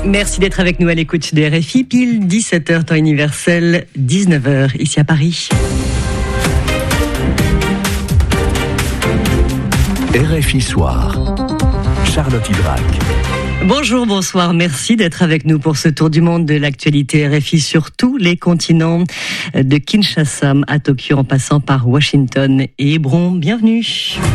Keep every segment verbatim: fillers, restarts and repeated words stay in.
Merci d'être avec nous à l'écoute de R F I, pile dix-sept heures temps universel, dix-neuf heures ici à Paris. R F I Soir, Charlotte Hydrac. Bonjour, bonsoir, merci d'être avec nous pour ce tour du monde de l'actualité R F I sur tous les continents, de Kinshasa à Tokyo en passant par Washington et Hébron. Bienvenue.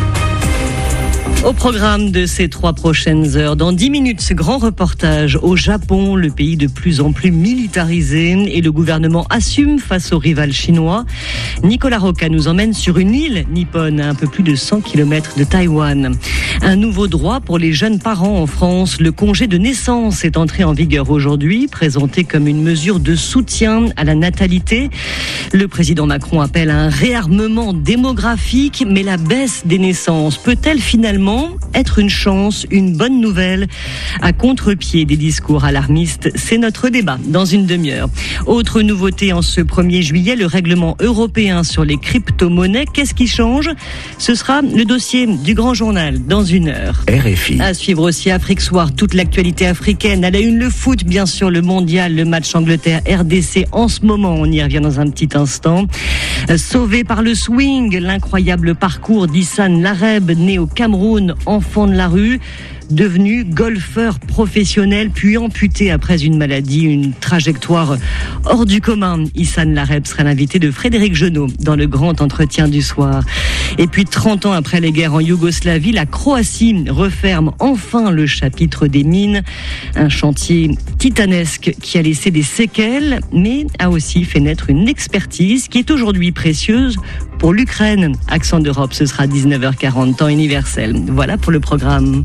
Au programme de ces trois prochaines heures, dans dix minutes, ce grand reportage au Japon, le pays de plus en plus militarisé, et le gouvernement assume face au rival chinois. Nicolas Roca nous emmène sur une île nippone à un peu plus de cent kilomètres de Taïwan. Un nouveau droit pour les jeunes parents en France. Le congé de naissance est entré en vigueur aujourd'hui, présenté comme une mesure de soutien à la natalité. Le président Macron appelle à un réarmement démographique, mais la baisse des naissances peut-elle finalement être une chance, une bonne nouvelle? À contre-pied des discours alarmistes, c'est notre débat dans une demi-heure. Autre nouveauté en ce premier juillet, le règlement européen sur les crypto-monnaies. Qu'est-ce qui change? Ce sera le dossier du Grand Journal dans une heure. R F I. À suivre aussi Afrique Soir, toute l'actualité africaine. À la une, le foot, bien sûr, le mondial, le match Angleterre-R D C en ce moment. On y revient dans un petit instant. Sauvé par le swing, l'incroyable parcours d'Hissane Lareb, né au Cameroun, enfant de la rue, devenu golfeur professionnel, puis amputé après une maladie, une trajectoire hors du commun. Hissane Lareb sera l'invité de Frédéric Genot dans le grand entretien du soir. Et puis trente ans après les guerres en Yougoslavie, la Croatie referme enfin le chapitre des mines. Un chantier titanesque qui a laissé des séquelles, mais a aussi fait naître une expertise qui est aujourd'hui précieuse pour l'Ukraine. Accent d'Europe, ce sera dix-neuf heures quarante, temps universel. Voilà pour le programme.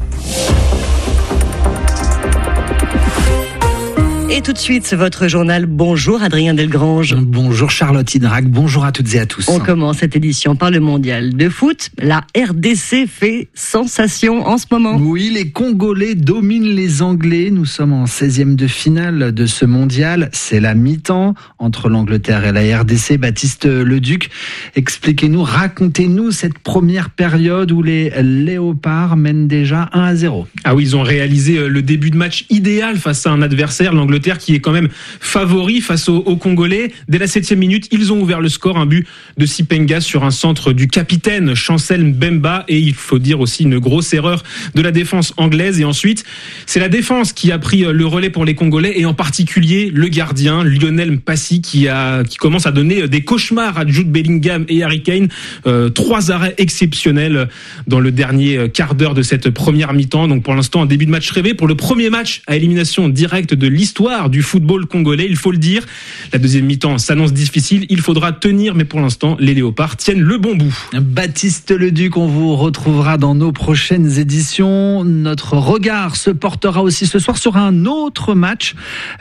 Et tout de suite, votre journal. Bonjour Adrien Delgrange. Bonjour Charlotte Hydrac, bonjour à toutes et à tous. On commence cette édition par le mondial de foot. La R D C fait sensation en ce moment. Oui, les Congolais dominent les Anglais. Nous sommes en seizième de finale de ce mondial. C'est la mi-temps entre l'Angleterre et la R D C. Baptiste Leduc, expliquez-nous, racontez-nous cette première période où les Léopards mènent déjà un à zéro. Ah oui, ils ont réalisé le début de match idéal face à un adversaire, l'Angleterre, qui est quand même favori face aux, aux Congolais. Dès la septième minute, ils ont ouvert le score, un but de Sipenga sur un centre du capitaine Chancel Mbemba, et il faut dire aussi une grosse erreur de la défense anglaise. Et ensuite, c'est la défense qui a pris le relais pour les Congolais, et en particulier le gardien Lionel Mpassi qui a qui commence à donner des cauchemars à Jude Bellingham et Harry Kane. Euh, trois arrêts exceptionnels dans le dernier quart d'heure de cette première mi-temps. Donc pour l'instant, un début de match rêvé pour le premier match à élimination directe de l'histoire du football congolais, il faut le dire. La deuxième mi-temps s'annonce difficile, il faudra tenir, mais pour l'instant, les Léopards tiennent le bon bout. Baptiste Leduc, on vous retrouvera dans nos prochaines éditions. Notre regard se portera aussi ce soir sur un autre match,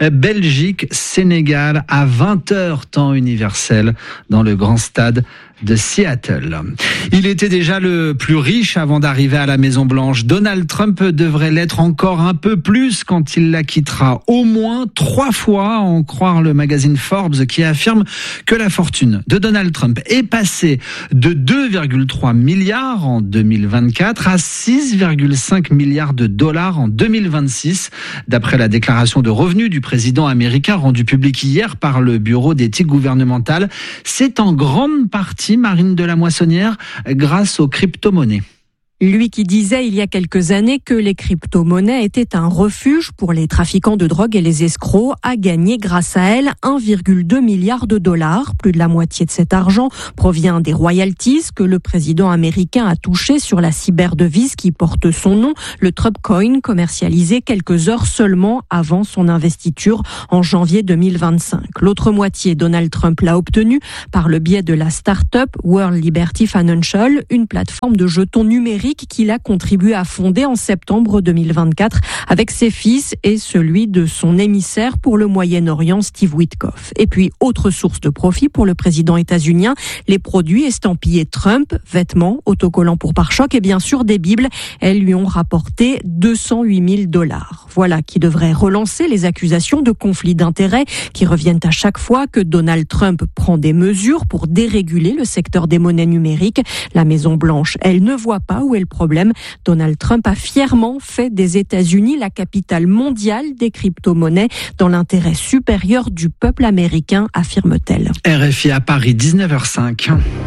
Belgique-Sénégal, à vingt heures temps universel, dans le grand stade de Seattle. Il était déjà le plus riche avant d'arriver à la Maison-Blanche. Donald Trump devrait l'être encore un peu plus quand il la quittera. Au moins trois fois, à en croire le magazine Forbes, qui affirme que la fortune de Donald Trump est passée de deux virgule trois milliards en deux mille vingt-quatre à six virgule cinq milliards de dollars en deux mille vingt-six, d'après la déclaration de revenus du président américain rendue publique hier par le Bureau d'éthique gouvernementale. C'est en grande partie, Marine de la Moissonnière, grâce aux crypto-monnaies. Lui qui disait il y a quelques années que les crypto-monnaies étaient un refuge pour les trafiquants de drogue et les escrocs, a gagné grâce à elles un virgule deux milliard de dollars. Plus de la moitié de cet argent provient des royalties que le président américain a touché sur la cyberdevise qui porte son nom, le Trump-coin, commercialisé quelques heures seulement avant son investiture en janvier deux mille vingt-cinq. L'autre moitié, Donald Trump l'a obtenue par le biais de la start-up World Liberty Financial, une plateforme de jetons numériques qu'il a contribué à fonder en septembre deux mille vingt-quatre avec ses fils et celui de son émissaire pour le Moyen-Orient, Steve Witkoff. Et puis, autre source de profit pour le président états-unien, les produits estampillés Trump, vêtements, autocollants pour pare-chocs et bien sûr des bibles. Elles lui ont rapporté deux cent huit mille dollars. Voilà qui devrait relancer les accusations de conflit d'intérêts qui reviennent à chaque fois que Donald Trump prend des mesures pour déréguler le secteur des monnaies numériques. La Maison-Blanche, elle ne voit pas où est le problème. Donald Trump a fièrement fait des États-Unis la capitale mondiale des crypto-monnaies dans l'intérêt supérieur du peuple américain, affirme-t-elle. R F I à Paris, dix-neuf heures cinq.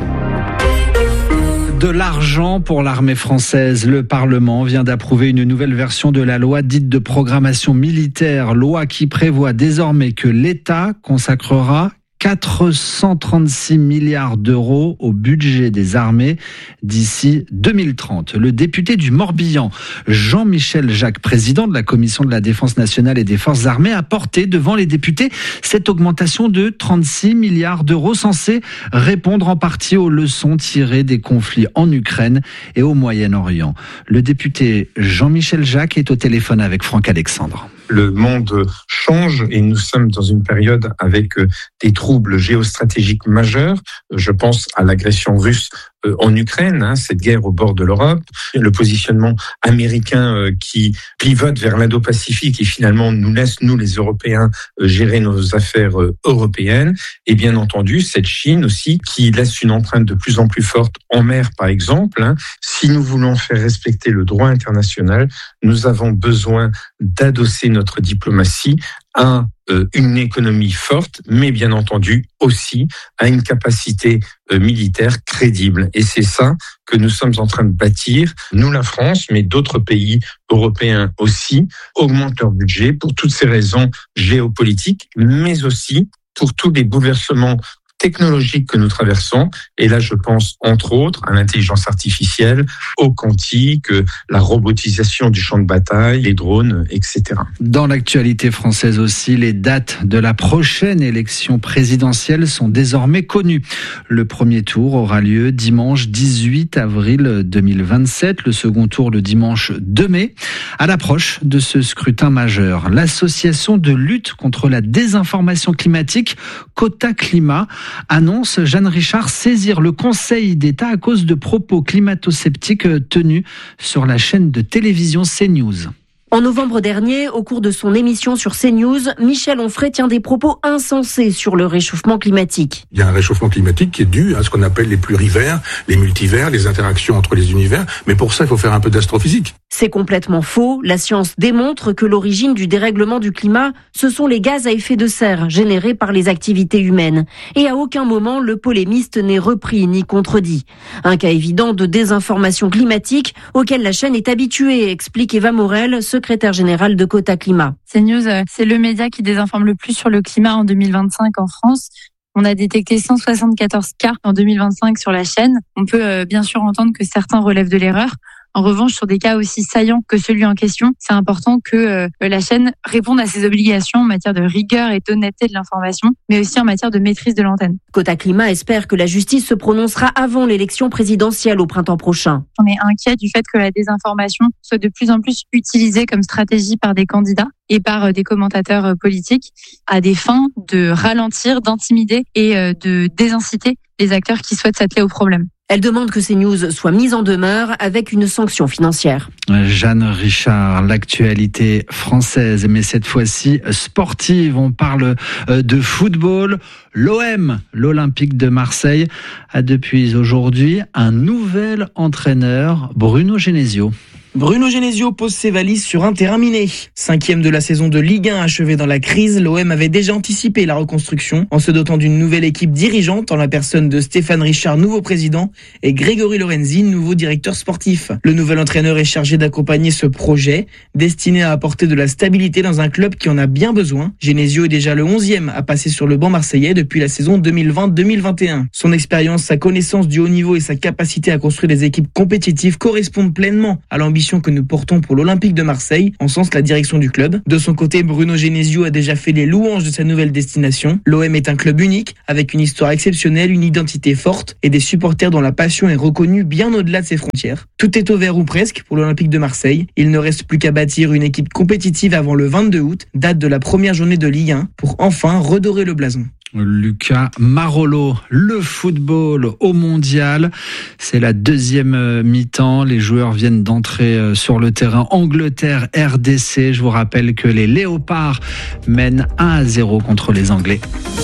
De l'argent pour l'armée française. Le Parlement vient d'approuver une nouvelle version de la loi dite de programmation militaire, loi qui prévoit désormais que l'État consacrera quatre cent trente-six milliards d'euros au budget des armées d'ici deux mille trente. Le député du Morbihan, Jean-Michel Jacques, président de la Commission de la Défense nationale et des Forces armées, a porté devant les députés cette augmentation de trente-six milliards d'euros censée répondre en partie aux leçons tirées des conflits en Ukraine et au Moyen-Orient. Le député Jean-Michel Jacques est au téléphone avec Franck Alexandre. Le monde change et nous sommes dans une période avec des troubles géostratégiques majeurs. Je pense à l'agression russe en Ukraine, hein, cette guerre au bord de l'Europe, le positionnement américain euh, qui pivote vers l'Indo-Pacifique et finalement nous laisse, nous les Européens, euh, gérer nos affaires euh, européennes. Et bien entendu, cette Chine aussi qui laisse une empreinte de plus en plus forte en mer, par exemple. Hein. Si nous voulons faire respecter le droit international, nous avons besoin d'adosser notre diplomatie à euh, une économie forte, mais bien entendu aussi à une capacité euh, militaire crédible. Et c'est ça que nous sommes en train de bâtir. Nous, la France, mais d'autres pays européens aussi, augmentent leur budget pour toutes ces raisons géopolitiques, mais aussi pour tous les bouleversements technologiques que nous traversons. Et là, je pense, entre autres, à l'intelligence artificielle, au quantique, la robotisation du champ de bataille, les drones, et cetera. Dans l'actualité française aussi, les dates de la prochaine élection présidentielle sont désormais connues. Le premier tour aura lieu dimanche dix-huit avril deux mille vingt-sept, le second tour le dimanche deux mai. À l'approche de ce scrutin majeur, l'association de lutte contre la désinformation climatique, Quota Climat, annonce, Jeanne Richard, saisir le Conseil d'État à cause de propos climato-sceptiques tenus sur la chaîne de télévision CNews. En novembre dernier, au cours de son émission sur CNews, Michel Onfray tient des propos insensés sur le réchauffement climatique. Il y a un réchauffement climatique qui est dû à ce qu'on appelle les plurivers, les multivers, les interactions entre les univers. Mais pour ça, il faut faire un peu d'astrophysique. C'est complètement faux. La science démontre que l'origine du dérèglement du climat, ce sont les gaz à effet de serre générés par les activités humaines. Et à aucun moment, le polémiste n'est repris ni contredit. Un cas évident de désinformation climatique auquel la chaîne est habituée, explique Eva Morel, secrétaire générale de Quota Climat. CNews, c'est le média qui désinforme le plus sur le climat en deux mille vingt-cinq en France. On a détecté cent soixante-quatorze cas en deux mille vingt-cinq sur la chaîne. On peut euh, bien sûr entendre que certains relèvent de l'erreur. En revanche, sur des cas aussi saillants que celui en question, c'est important que euh, la chaîne réponde à ses obligations en matière de rigueur et d'honnêteté de l'information, mais aussi en matière de maîtrise de l'antenne. Quota Climat espère que la justice se prononcera avant l'élection présidentielle au printemps prochain. On est inquiet du fait que la désinformation soit de plus en plus utilisée comme stratégie par des candidats et par des commentateurs politiques à des fins de ralentir, d'intimider et de désinciter les acteurs qui souhaitent s'atteler au problème. Elle demande que ces news soient mises en demeure avec une sanction financière. Jeanne Richard, l'actualité française, mais cette fois-ci sportive. On parle de football. L'O M, l'Olympique de Marseille, a depuis aujourd'hui un nouvel entraîneur, Bruno Genesio. Bruno Genesio pose ses valises sur un terrain miné. Cinquième de la saison de Ligue un achevée dans la crise, l'O M avait déjà anticipé la reconstruction en se dotant d'une nouvelle équipe dirigeante en la personne de Stéphane Richard, nouveau président, et Grégory Lorenzi, nouveau directeur sportif. Le nouvel entraîneur est chargé d'accompagner ce projet, destiné à apporter de la stabilité dans un club qui en a bien besoin. Genesio est déjà le onzième à passer sur le banc marseillais depuis la saison deux mille vingt deux mille vingt et un. Son expérience, sa connaissance du haut niveau et sa capacité à construire des équipes compétitives correspondent pleinement à l'ambition que nous portons pour l'Olympique de Marseille, en sens la direction du club. De son côté, Bruno Genesio a déjà fait les louanges de sa nouvelle destination. L'O M est un club unique, avec une histoire exceptionnelle, une identité forte et des supporters dont la passion est reconnue bien au-delà de ses frontières. Tout est au vert ou presque pour l'Olympique de Marseille. Il ne reste plus qu'à bâtir une équipe compétitive avant le vingt-deux août, date de la première journée de Ligue un, pour enfin redorer le blason. Lucas Marolo, le football au mondial, c'est la deuxième mi-temps, les joueurs viennent d'entrer sur le terrain. Angleterre R D C, je vous rappelle que les Léopards mènent un à zéro contre les Anglais.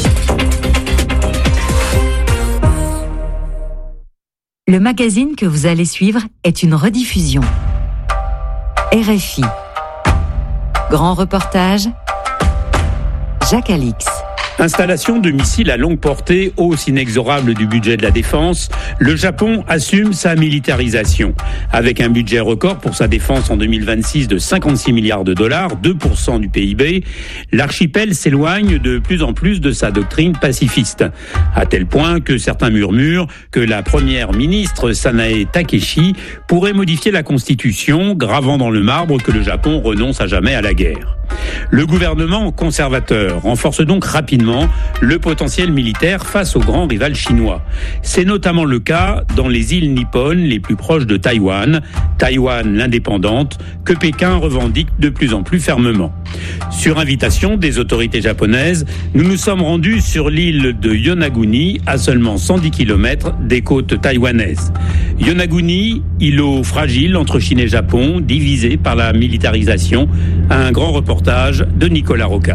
Le magazine que vous allez suivre est une rediffusion. R F I. Grand reportage, Jacques Alix. Installation de missiles à longue portée, hausse inexorable du budget de la défense, le Japon assume sa militarisation. Avec un budget record pour sa défense en deux mille vingt-six de cinquante-six milliards de dollars, deux pour cent du P I B, l'archipel s'éloigne de plus en plus de sa doctrine pacifiste. À tel point que certains murmurent que la première ministre Sanae Takeshi pourrait modifier la constitution, gravant dans le marbre que le Japon renonce à jamais à la guerre. Le gouvernement conservateur renforce donc rapidement le potentiel militaire face au grand rival chinois. C'est notamment le cas dans les îles nippones les plus proches de Taïwan, Taïwan l'indépendante, que Pékin revendique de plus en plus fermement. Sur invitation des autorités japonaises, nous nous sommes rendus sur l'île de Yonaguni, à seulement cent dix kilomètres des côtes taïwanaises. Yonaguni, îlot fragile entre Chine et Japon, divisé par la militarisation, un grand reportage de Nicolas Roca.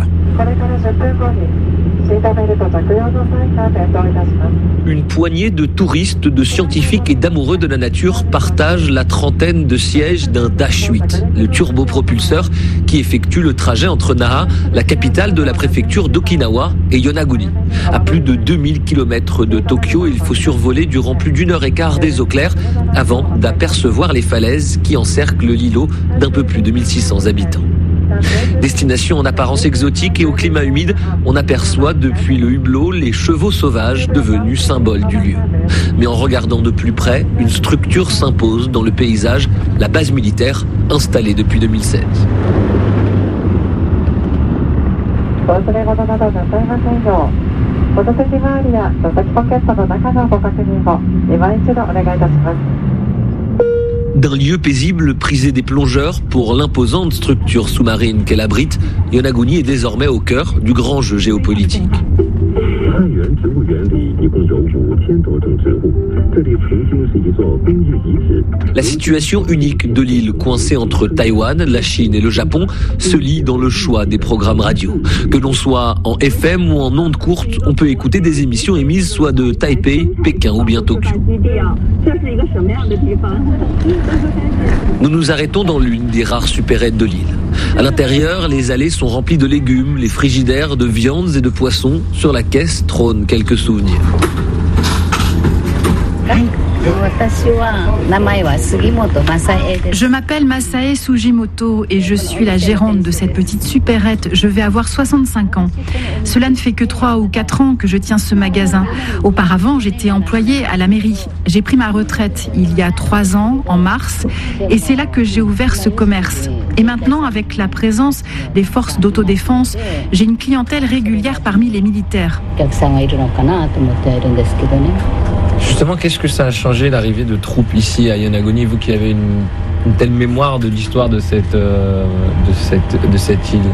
Une poignée de touristes, de scientifiques et d'amoureux de la nature partagent la trentaine de sièges d'un Dash huit, le turbopropulseur qui effectue le trajet entre Naha, la capitale de la préfecture d'Okinawa, et Yonaguni. À plus de deux mille kilomètres de Tokyo, il faut survoler durant plus d'une heure et quart des eaux claires avant d'apercevoir les falaises qui encerclent l'îlot d'un peu plus de mille six cents habitants. Destination en apparence exotique et au climat humide, on aperçoit depuis le hublot les chevaux sauvages devenus symboles du lieu. Mais en regardant de plus près, une structure s'impose dans le paysage, la base militaire installée depuis deux mille seize. D'un lieu paisible prisé des plongeurs pour l'imposante structure sous-marine qu'elle abrite, Yonaguni est désormais au cœur du grand jeu géopolitique. La situation unique de l'île coincée entre Taïwan, la Chine et le Japon se lie dans le choix des programmes radio. Que l'on soit en F M ou en ondes courtes, on peut écouter des émissions émises soit de Taipei, Pékin ou bien Tokyo. Nous nous arrêtons dans l'une des rares supérettes de l'île. À l'intérieur, les allées sont remplies de légumes, les frigidaires de viandes et de poissons. Sur la caisse trônent quelques souvenirs. Je m'appelle Masae Sugimoto et je suis la gérante de cette petite supérette. Je vais avoir soixante-cinq ans. Cela ne fait que trois ou quatre ans que je tiens ce magasin. Auparavant, j'étais employée à la mairie. J'ai pris ma retraite il y a trois ans, en mars, et c'est là que j'ai ouvert ce commerce. Et maintenant, avec la présence des forces d'autodéfense, j'ai une clientèle régulière parmi les militaires. Justement, qu'est-ce que ça a changé l'arrivée de troupes ici à Yonaguni, vous qui avez une, une telle mémoire de l'histoire de cette, euh, de cette, de cette île?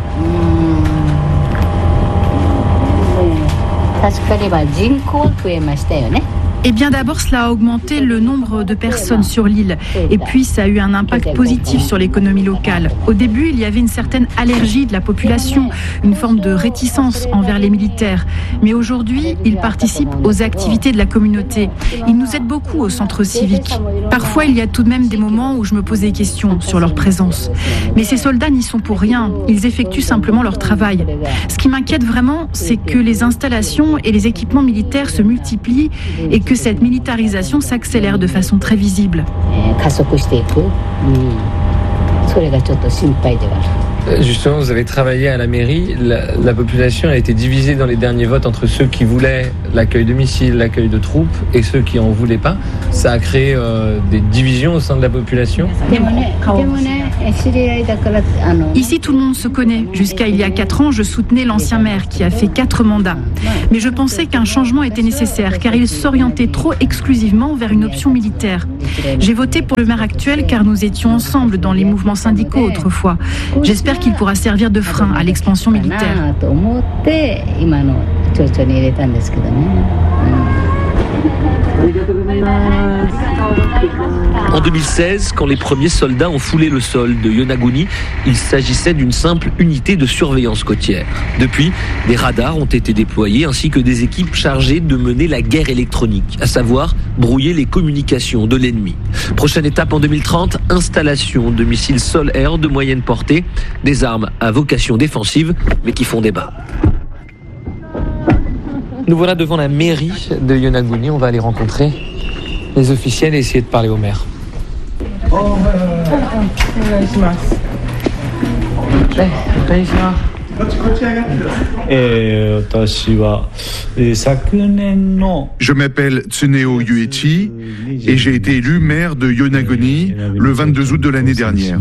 Eh bien d'abord, cela a augmenté le nombre de personnes sur l'île. Et puis, ça a eu un impact positif sur l'économie locale. Au début, il y avait une certaine allergie de la population, une forme de réticence envers les militaires. Mais aujourd'hui, ils participent aux activités de la communauté. Ils nous aident beaucoup au centre civique. Parfois, il y a tout de même des moments où je me pose des questions sur leur présence. Mais ces soldats n'y sont pour rien. Ils effectuent simplement leur travail. Ce qui m'inquiète vraiment, c'est que les installations et les équipements militaires se multiplient et que que cette militarisation s'accélère de façon très visible. Justement, vous avez travaillé à la mairie. La, la population a été divisée dans les derniers votes entre ceux qui voulaient l'accueil de missiles, l'accueil de troupes, et ceux qui en voulaient pas. Ça a créé euh, des divisions au sein de la population. Ici, tout le monde se connaît. Jusqu'à il y a quatre ans, je soutenais l'ancien maire qui a fait quatre mandats. Mais je pensais qu'un changement était nécessaire, car il s'orientait trop exclusivement vers une option militaire. J'ai voté pour le maire actuel, car nous étions ensemble dans les mouvements syndicaux autrefois. J'espère qu'il pourra servir de frein à l'expansion militaire. En deux mille seize, quand les premiers soldats ont foulé le sol de Yonaguni, il s'agissait d'une simple unité de surveillance côtière. Depuis, des radars ont été déployés ainsi que des équipes chargées de mener la guerre électronique, à savoir brouiller les communications de l'ennemi. Prochaine étape en deux mille trente, installation de missiles sol-air de moyenne portée, des armes à vocation défensive mais qui font débat. Nous voilà devant la mairie de Yonaguni, on va aller rencontrer les officiels et essayer de parler au maire. Je m'appelle Tsuneo Yuichi et j'ai été élu maire de Yonaguni le vingt-deux août de l'année dernière.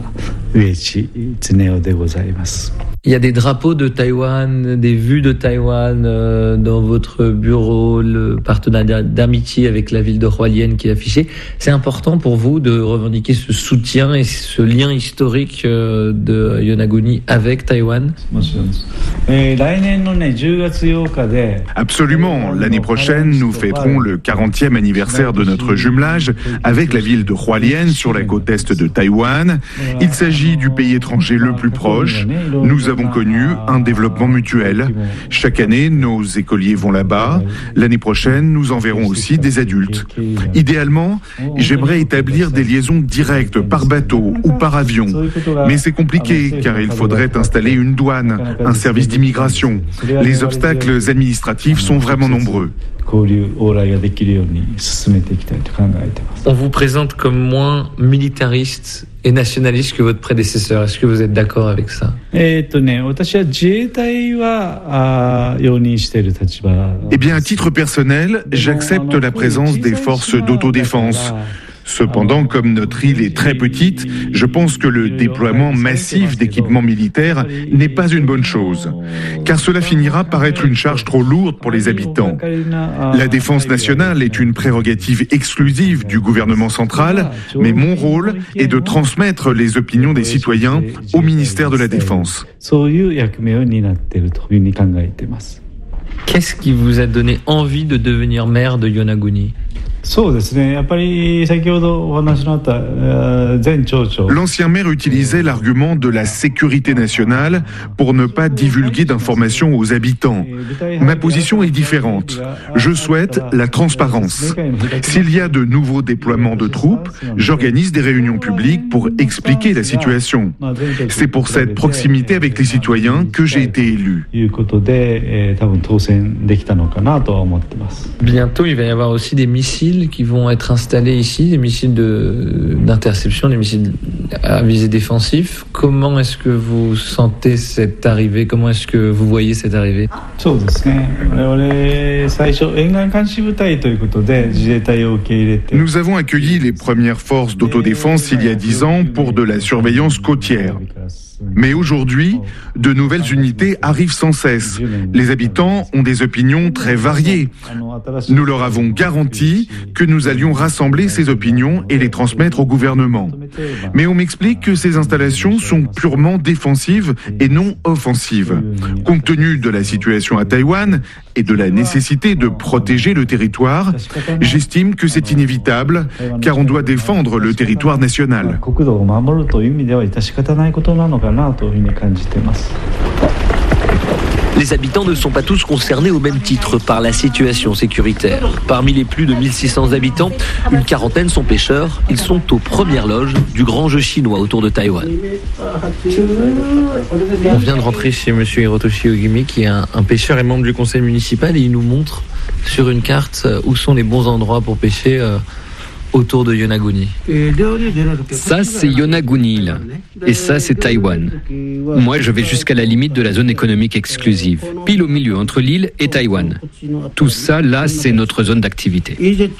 Il y a des drapeaux de Taïwan, des vues de Taïwan euh, dans votre bureau, le partenariat d'amitié avec la ville de Hualien qui est affiché. C'est important pour vous de revendiquer ce soutien et ce lien historique euh, de Yonaguni avec Taïwan? Absolument. L'année prochaine, nous fêterons le quarantième anniversaire de notre jumelage avec la ville de Hualien sur la côte est de Taïwan. Il s'agit du pays étranger le plus proche. Nous avons connu un développement mutuel. Chaque année, nos écoliers vont là-bas. L'année prochaine, nous enverrons aussi des adultes. Idéalement, j'aimerais établir des liaisons directes par bateau ou par avion. Mais c'est compliqué car il faudrait installer une douane, un service d'immigration. Les obstacles administratifs sont vraiment nombreux. On vous présente comme moins militariste et nationaliste que votre prédécesseur. Est-ce que vous êtes d'accord avec ça? Eh bien, à titre personnel, j'accepte la présence des forces d'autodéfense. Cependant, comme notre île est très petite, je pense que le déploiement massif d'équipements militaires n'est pas une bonne chose, car cela finira par être une charge trop lourde pour les habitants. La défense nationale est une prérogative exclusive du gouvernement central, mais mon rôle est de transmettre les opinions des citoyens au ministère de la Défense. Qu'est-ce qui vous a donné envie de devenir maire de Yonaguni? L'ancien maire utilisait l'argument de la sécurité nationale pour ne pas divulguer d'informations aux habitants. Ma position est différente. Je souhaite la transparence. S'il y a de nouveaux déploiements de troupes, j'organise des réunions publiques pour expliquer la situation. C'est pour cette proximité avec les citoyens que j'ai été élu. Bientôt, il va y avoir aussi des missiles qui vont être installés ici, des missiles de, d'interception, des missiles à visée défensive. Comment est-ce que vous sentez cette arrivée? Comment est-ce que vous voyez cette arrivée? Nous avons accueilli les premières forces d'autodéfense il y a dix ans pour de la surveillance côtière. Mais aujourd'hui, de nouvelles unités arrivent sans cesse. Les habitants ont des opinions très variées. Nous leur avons garanti que nous allions rassembler ces opinions et les transmettre au gouvernement. Mais on m'explique que ces installations sont purement défensives et non offensives. Compte tenu de la situation à Taïwan et de la nécessité de protéger le territoire, j'estime que c'est inévitable, car on doit défendre le territoire national. Les habitants ne sont pas tous concernés au même titre par la situation sécuritaire. Parmi les plus de mille six cents habitants, une quarantaine sont pêcheurs. Ils sont aux premières loges du grand jeu chinois autour de Taïwan. On vient de rentrer chez monsieur Hirotoshi Ogimi, qui est un, un pêcheur et membre du conseil municipal, et il nous montre sur une carte où sont les bons endroits pour pêcher euh, autour de Yonaguni. Ça, c'est Yonaguni, là. Et ça, c'est Taïwan. Moi, je vais jusqu'à la limite de la zone économique exclusive, pile au milieu, entre l'île et Taïwan. Tout ça, là, c'est notre zone d'activité.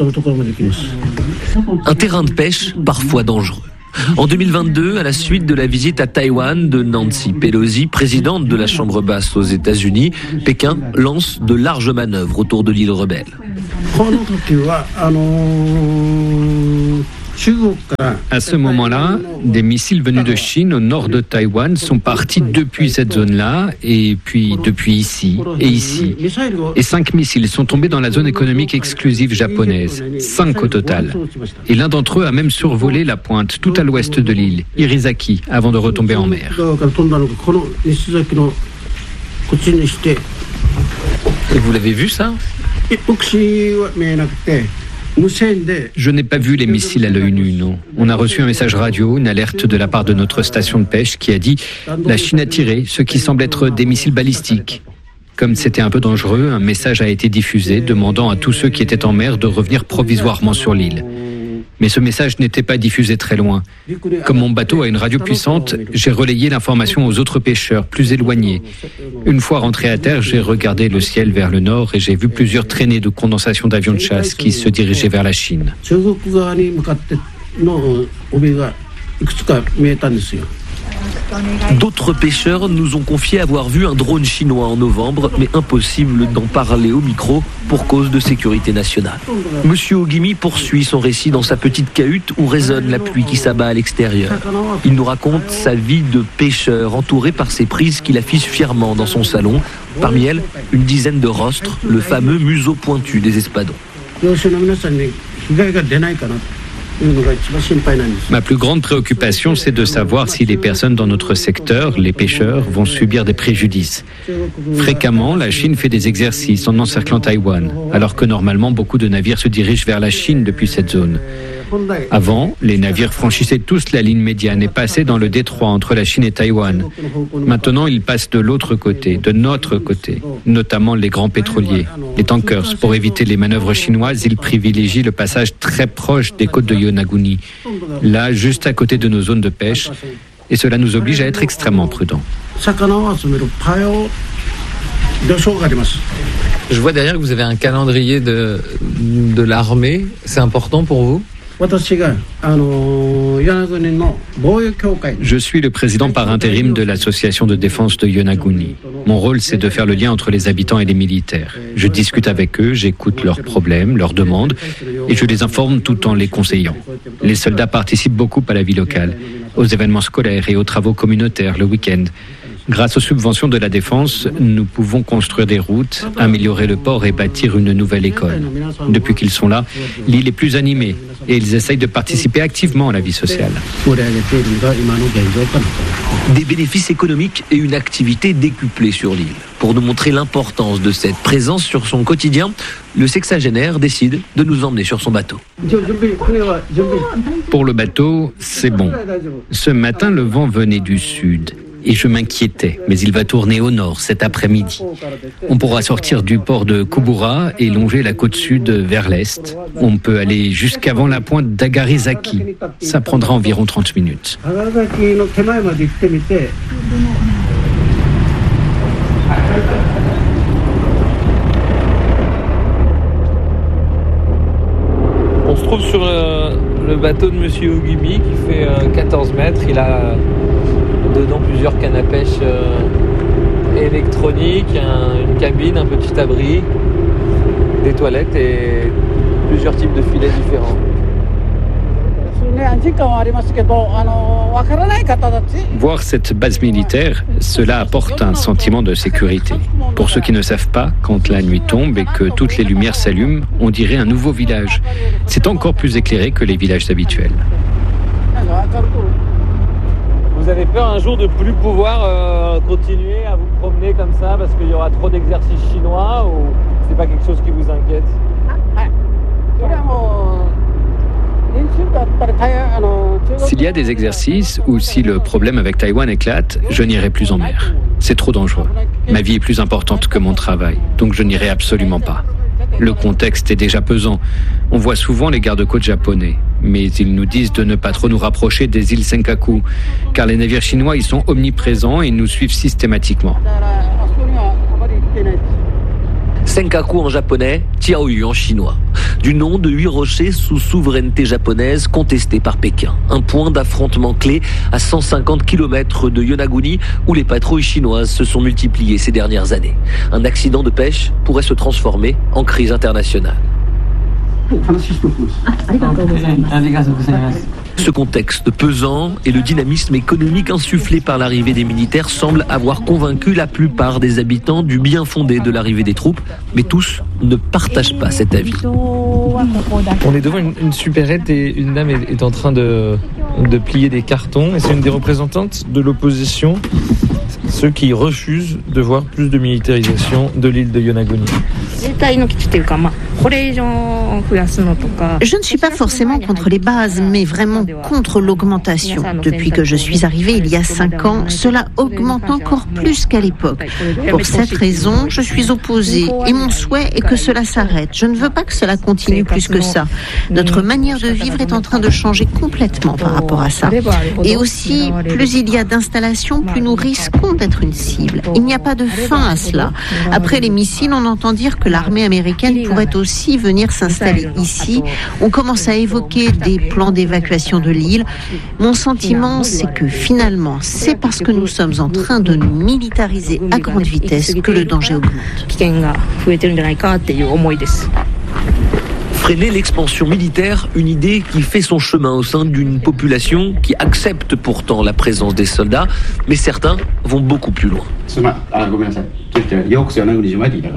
Un terrain de pêche parfois dangereux. En deux mille vingt-deux, à la suite de la visite à Taïwan de Nancy Pelosi, présidente de la Chambre basse aux États-Unis, Pékin lance de larges manœuvres autour de l'île rebelle. À ce moment-là, des missiles venus de Chine au nord de Taïwan sont partis depuis cette zone-là, et puis depuis ici, et ici. Et cinq missiles sont tombés dans la zone économique exclusive japonaise, cinq au total. Et l'un d'entre eux a même survolé la pointe tout à l'ouest de l'île, Irizaki, avant de retomber en mer. Et vous l'avez vu ça ? Je n'ai pas vu les missiles à l'œil nu, non. On a reçu un message radio, une alerte de la part de notre station de pêche qui a dit « La Chine a tiré ce qui semble être des missiles balistiques ». Comme c'était un peu dangereux, un message a été diffusé demandant à tous ceux qui étaient en mer de revenir provisoirement sur l'île. Mais ce message n'était pas diffusé très loin. Comme mon bateau a une radio puissante, j'ai relayé l'information aux autres pêcheurs plus éloignés. Une fois rentré à terre, j'ai regardé le ciel vers le nord et j'ai vu plusieurs traînées de condensation d'avions de chasse qui se dirigeaient vers la Chine. D'autres pêcheurs nous ont confié avoir vu un drone chinois en novembre, mais impossible d'en parler au micro pour cause de sécurité nationale. Monsieur Ogimi poursuit son récit dans sa petite cahute où résonne la pluie qui s'abat à l'extérieur. Il nous raconte sa vie de pêcheur, entouré par ses prises qu'il affiche fièrement dans son salon. Parmi elles, une dizaine de rostres, le fameux museau pointu des espadons. Ma plus grande préoccupation, c'est de savoir si les personnes dans notre secteur, les pêcheurs, vont subir des préjudices. Fréquemment, la Chine fait des exercices en encerclant Taïwan, alors que normalement, beaucoup de navires se dirigent vers la Chine depuis cette zone. Avant, les navires franchissaient tous la ligne médiane et passaient dans le détroit entre la Chine et Taïwan. Maintenant, ils passent de l'autre côté, de notre côté, notamment les grands pétroliers, les tankers. Pour éviter les manœuvres chinoises, ils privilégient le passage très proche des côtes de Yonaguni, là, juste à côté de nos zones de pêche, et cela nous oblige à être extrêmement prudents. Je vois derrière que vous avez un calendrier de, de l'armée. C'est important pour vous ? Je suis le président par intérim de l'association de défense de Yonaguni. Mon rôle, c'est de faire le lien entre les habitants et les militaires. Je discute avec eux, j'écoute leurs problèmes, leurs demandes, et je les informe tout en les conseillant. Les soldats participent beaucoup à la vie locale, aux événements scolaires et aux travaux communautaires le week-end. Grâce aux subventions de la défense, nous pouvons construire des routes, améliorer le port et bâtir une nouvelle école. Depuis qu'ils sont là, l'île est plus animée et ils essayent de participer activement à la vie sociale. Des bénéfices économiques et une activité décuplée sur l'île. Pour nous montrer l'importance de cette présence sur son quotidien, le sexagénaire décide de nous emmener sur son bateau. Pour le bateau, c'est bon. Ce matin, le vent venait du sud. Et je m'inquiétais, mais il va tourner au nord cet après-midi. On pourra sortir du port de Kubura et longer la côte sud vers l'est. On peut aller jusqu'avant la pointe d'Agarizaki. Ça prendra environ trente minutes. On se trouve sur le, le bateau de Monsieur Ogimi qui fait euh, quatorze mètres. Il a dedans plusieurs cannes à pêche euh, électroniques, un, une cabine, un petit abri, des toilettes et plusieurs types de filets différents. Voir cette base militaire, cela apporte un sentiment de sécurité. Pour ceux qui ne savent pas, quand la nuit tombe et que toutes les lumières s'allument, on dirait un nouveau village. C'est encore plus éclairé que les villages habituels. Vous avez peur un jour de plus pouvoir euh, continuer à vous promener comme ça parce qu'il y aura trop d'exercices chinois ou c'est pas quelque chose qui vous inquiète ? S'il y a des exercices ou si le problème avec Taïwan éclate, je n'irai plus en mer. C'est trop dangereux. Ma vie est plus importante que mon travail, donc je n'irai absolument pas. Le contexte est déjà pesant. On voit souvent les gardes-côtes japonais, mais ils nous disent de ne pas trop nous rapprocher des îles Senkaku, car les navires chinois y sont omniprésents et nous suivent systématiquement. Senkaku en japonais, Tiaoyu en chinois. Du nom de huit rochers sous souveraineté japonaise contestés par Pékin. Un point d'affrontement clé à cent cinquante kilomètres de Yonaguni où les patrouilles chinoises se sont multipliées ces dernières années. Un accident de pêche pourrait se transformer en crise internationale. Ce contexte pesant et le dynamisme économique insufflé par l'arrivée des militaires semblent avoir convaincu la plupart des habitants du bien fondé de l'arrivée des troupes, mais tous ne partagent pas cet avis. On est devant une, une supérette et une dame est, est en train de, de plier des cartons et c'est une des représentantes de l'opposition, ceux qui refusent de voir plus de militarisation de l'île de Yonaguni. Je ne suis pas forcément contre les bases, mais vraiment contre l'augmentation. Depuis que je suis arrivée il y a cinq ans, cela augmente encore plus qu'à l'époque. Pour cette raison, je suis opposée et mon souhait est que cela s'arrête. Je ne veux pas que cela continue plus que ça. Notre manière de vivre est en train de changer complètement par rapport à ça. Et aussi, plus il y a d'installations, plus nous risquons d'être une cible. Il n'y a pas de fin à cela. Après les missiles, on entend dire que l'armée américaine pourrait aussi venir s'installer ici. On commence à évoquer des plans d'évacuation de l'île. Mon sentiment, c'est que finalement, c'est parce que nous sommes en train de nous militariser à grande vitesse que le danger augmente. Freiner l'expansion militaire, une idée qui fait son chemin au sein d'une population qui accepte pourtant la présence des soldats, mais certains vont beaucoup plus loin. Bienvenue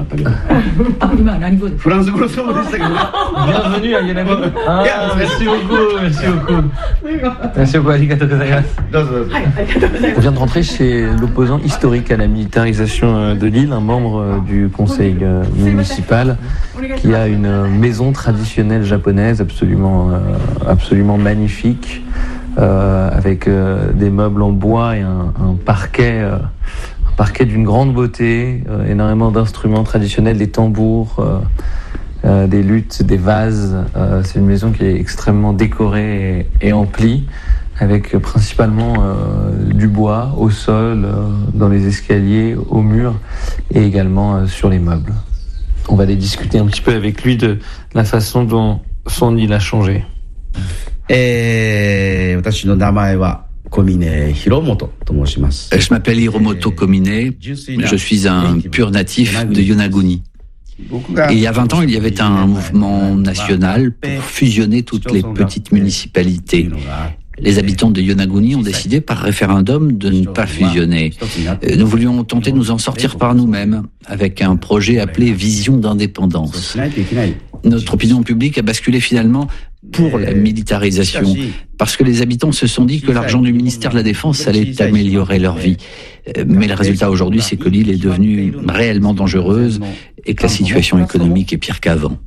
à Yonaguni. Ah, merci beaucoup, merci beaucoup. Merci beaucoup, arigatou gozaimasu. On vient de rentrer chez l'opposant historique à la militarisation de l'île, un membre du conseil municipal qui a une maison traditionnelle japonaise absolument, absolument magnifique, euh, avec euh, des meubles en bois et un, un parquet. Euh, Parquet d'une grande beauté, euh, énormément d'instruments traditionnels, des tambours, euh, euh, des luths, des vases. Euh, c'est une maison qui est extrêmement décorée et, et emplie, avec principalement euh, du bois au sol, euh, dans les escaliers, au mur et également euh, sur les meubles. On va aller discuter un petit peu avec lui de la façon dont son île a changé. Et... Je m'appelle Hiromoto Komine, je suis un pur natif de Yonaguni. Et il y a vingt ans, il y avait un mouvement national pour fusionner toutes les petites municipalités. Les habitants de Yonaguni ont décidé par référendum de ne pas fusionner. Nous voulions tenter de nous en sortir par nous-mêmes, avec un projet appelé Vision d'indépendance. Notre opinion publique a basculé finalement pour la militarisation, parce que les habitants se sont dit que l'argent du ministère de la Défense allait améliorer leur vie. Mais le résultat aujourd'hui, c'est que l'île est devenue réellement dangereuse et que la situation économique est pire qu'avant.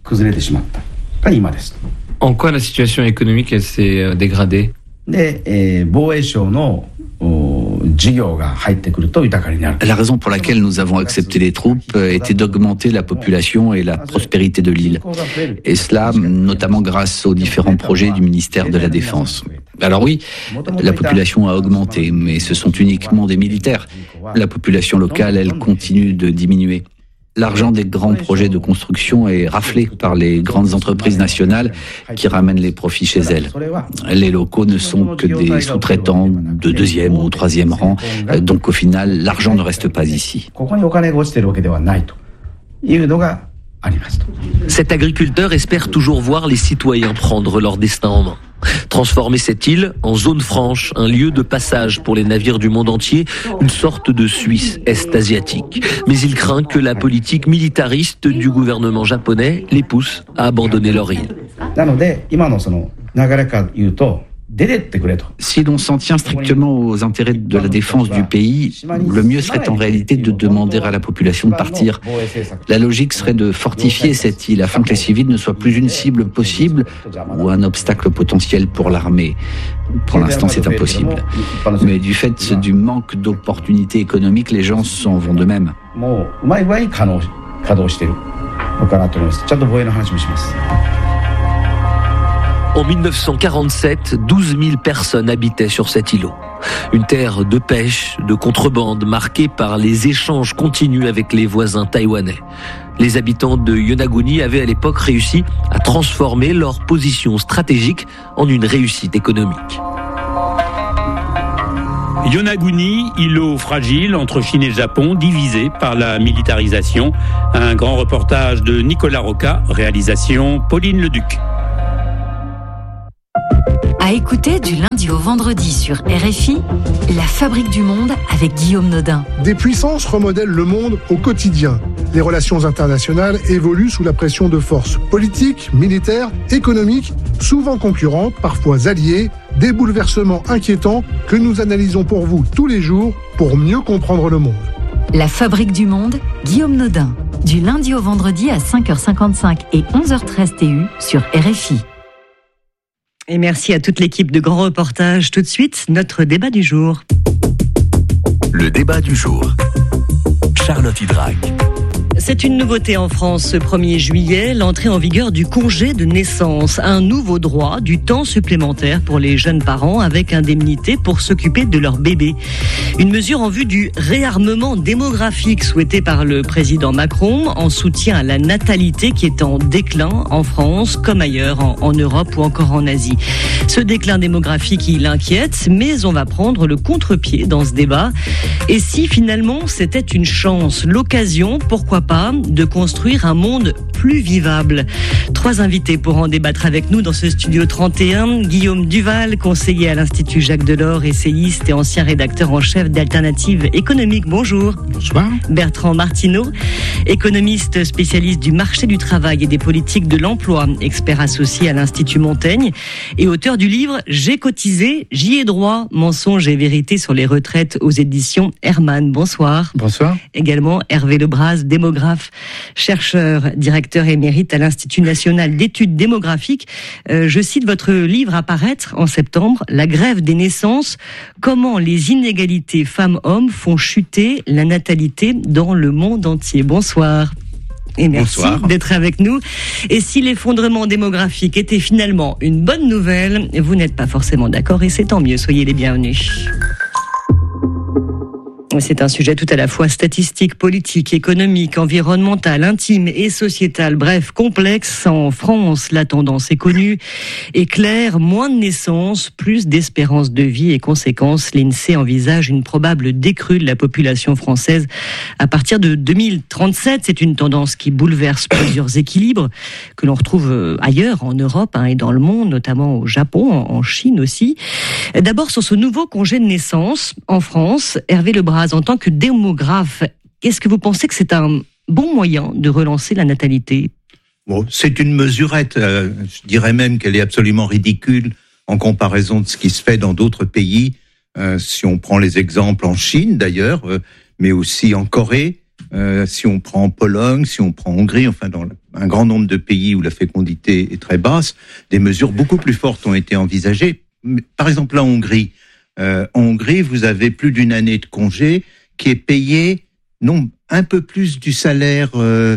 En quoi la situation économique elle s'est dégradée ? La raison pour laquelle nous avons accepté les troupes était d'augmenter la population et la prospérité de l'île. Et cela, notamment grâce aux différents projets du ministère de la Défense. Alors oui, la population a augmenté, mais ce sont uniquement des militaires. La population locale, elle, continue de diminuer. L'argent des grands projets de construction est raflé par les grandes entreprises nationales qui ramènent les profits chez elles. Les locaux ne sont que des sous-traitants de deuxième ou troisième rang, donc au final, l'argent ne reste pas ici. Cet agriculteur espère toujours voir les citoyens prendre leur destin en main. Transformer cette île en zone franche, un lieu de passage pour les navires du monde entier, une sorte de Suisse est-asiatique. Mais il craint que la politique militariste du gouvernement japonais les pousse à abandonner leur île. Si l'on s'en tient strictement aux intérêts de la défense du pays, le mieux serait en réalité de demander à la population de partir. La logique serait de fortifier cette île afin que les civils ne soient plus une cible possible ou un obstacle potentiel pour l'armée. Pour l'instant, c'est impossible. Mais du fait du manque d'opportunités économiques, les gens s'en vont d'eux-mêmes. En mille neuf cent quarante-sept, douze mille personnes habitaient sur cet îlot. Une terre de pêche, de contrebande, marquée par les échanges continus avec les voisins taïwanais. Les habitants de Yonaguni avaient à l'époque réussi à transformer leur position stratégique en une réussite économique. Yonaguni, îlot fragile entre Chine et Japon, divisé par la militarisation. Un grand reportage de Nicolas Roca, réalisation Pauline Leduc. À écouter du lundi au vendredi sur R F I, La Fabrique du Monde avec Guillaume Nodin. Des puissances remodèlent le monde au quotidien. Les relations internationales évoluent sous la pression de forces politiques, militaires, économiques, souvent concurrentes, parfois alliées, des bouleversements inquiétants que nous analysons pour vous tous les jours pour mieux comprendre le monde. La Fabrique du Monde, Guillaume Nodin. Du lundi au vendredi à cinq heures cinquante-cinq et onze heures treize T U sur R F I. Et merci à toute l'équipe de Grand Reportage. Tout de suite, notre débat du jour. Le débat du jour. Charlotte Hydrac. C'est une nouveauté en France ce premier juillet, l'entrée en vigueur du congé de naissance, un nouveau droit, du temps supplémentaire pour les jeunes parents avec indemnité pour s'occuper de leur bébé. Une mesure en vue du réarmement démographique souhaité par le président Macron en soutien à la natalité qui est en déclin en France comme ailleurs en, en Europe ou encore en Asie. Ce déclin démographique, il inquiète, mais on va prendre le contre-pied dans ce débat. Et si finalement c'était une chance, l'occasion, pourquoi pas, de construire un monde plus vivable. Trois invités pour en débattre avec nous dans ce studio trente et un. Guillaume Duval, conseiller à l'Institut Jacques Delors, essayiste et ancien rédacteur en chef d'Alternative économique. Bonjour. Bonsoir. Bertrand Martineau, économiste spécialiste du marché du travail et des politiques de l'emploi, expert associé à l'Institut Montaigne et auteur du livre J'ai cotisé, j'y ai droit, mensonges et vérités sur les retraites aux éditions Hermann. Bonsoir. Bonsoir. Également Hervé Lebras, démographe, chercheur, directeur émérite à l'Institut national d'études démographiques. Euh, je cite votre livre à paraître en septembre, La grève des naissances, comment les inégalités femmes-hommes font chuter la natalité dans le monde entier. Bonsoir. Et merci Bonsoir. D'être avec nous. Et si l'effondrement démographique était finalement une bonne nouvelle, vous n'êtes pas forcément d'accord et c'est tant mieux. Soyez les bienvenus. C'est un sujet tout à la fois statistique, politique, économique, environnemental, intime et sociétal. Bref, complexe. En France, la tendance est connue et claire. Moins de naissances, plus d'espérance de vie et conséquence. L'INSEE envisage une probable décrue de la population française à partir de deux mille trente-sept. C'est une tendance qui bouleverse plusieurs équilibres que l'on retrouve ailleurs en Europe hein, et dans le monde, notamment au Japon, en Chine aussi. D'abord, sur ce nouveau congé de naissance en France, Hervé Lebras, en tant que démographe, est-ce que vous pensez que c'est un bon moyen de relancer la natalité ? Bon, c'est une mesurette. Euh, je dirais même qu'elle est absolument ridicule en comparaison de ce qui se fait dans d'autres pays. Euh, si on prend les exemples en Chine d'ailleurs, euh, mais aussi en Corée, euh, si on prend en Pologne, si on prend en Hongrie, enfin dans un grand nombre de pays où la fécondité est très basse, des mesures beaucoup plus fortes ont été envisagées. Par exemple, en Hongrie, Euh, en Hongrie, vous avez plus d'une année de congé qui est payé, non, un peu plus du salaire, euh,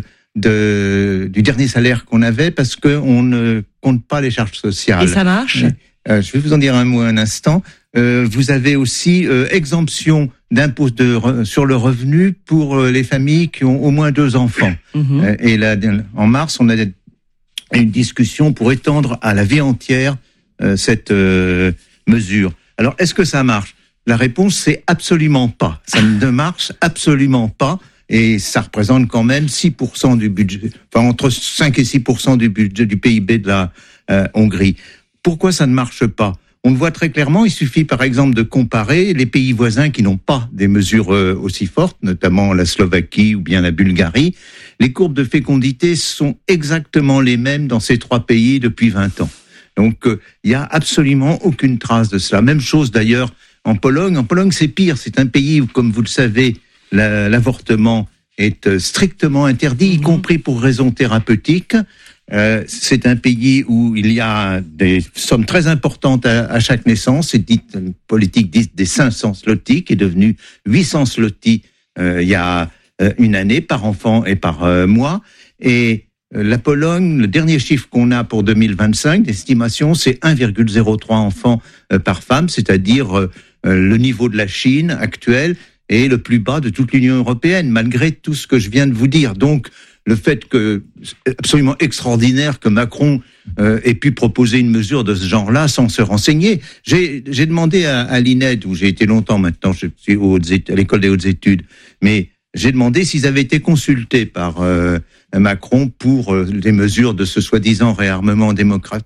de, du dernier salaire qu'on avait parce qu'on ne compte pas les charges sociales. Et ça marche ? euh, Je vais vous en dire un mot un instant. Euh, vous avez aussi euh, exemption d'impôt de, re, sur le revenu pour euh, les familles qui ont au moins deux enfants. Mmh. Euh, et là, en mars, on a une discussion pour étendre à la vie entière euh, cette euh, mesure. Alors, est-ce que ça marche ? La réponse, c'est absolument pas. Ça ne marche absolument pas. Et ça représente quand même six pour cent du budget, enfin entre cinq et six pour cent du budget du P I B de la euh, Hongrie. Pourquoi ça ne marche pas ? On le voit très clairement. Il suffit, par exemple, de comparer les pays voisins qui n'ont pas des mesures euh, aussi fortes, notamment la Slovaquie ou bien la Bulgarie. Les courbes de fécondité sont exactement les mêmes dans ces trois pays depuis vingt ans. Donc, il euh, y a absolument aucune trace de cela. Même chose d'ailleurs en Pologne. En Pologne, c'est pire. C'est un pays où, comme vous le savez, la, l'avortement est euh, strictement interdit, y compris pour raisons thérapeutiques. Euh, c'est un pays où il y a des sommes très importantes à, à chaque naissance. C'est dit, une politique dite des cinq cents zlotys, qui est devenue huit cents zlotys euh, il y a euh, une année par enfant et par euh, mois. Et la Pologne, le dernier chiffre qu'on a pour deux mille vingt-cinq, l'estimation, c'est un virgule zéro trois enfants euh, par femme, c'est-à-dire euh, le niveau de la Chine actuel est le plus bas de toute l'Union européenne, malgré tout ce que je viens de vous dire. Donc, le fait que c'est absolument extraordinaire que Macron euh, ait pu proposer une mesure de ce genre-là sans se renseigner. J'ai, j'ai demandé à, à l'I N E D, où j'ai été longtemps maintenant, je suis aux hautes études, à l'école des hautes études, mais j'ai demandé s'ils avaient été consultés par euh, Macron pour euh, les mesures de ce soi-disant réarmement démocratique.